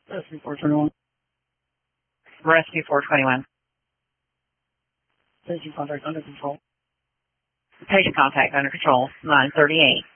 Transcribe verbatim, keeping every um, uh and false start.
Rescue four twenty-one. Rescue four twenty-one. Patient contact under control. Patient contact under control, nine thirty-eight.